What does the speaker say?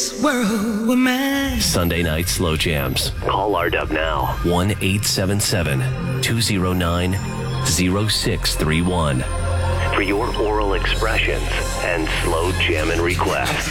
this world were mine. Sunday night slow jams. Call RDub now. 1-877-209-0631 for your oral expressions and slow jammin' requests.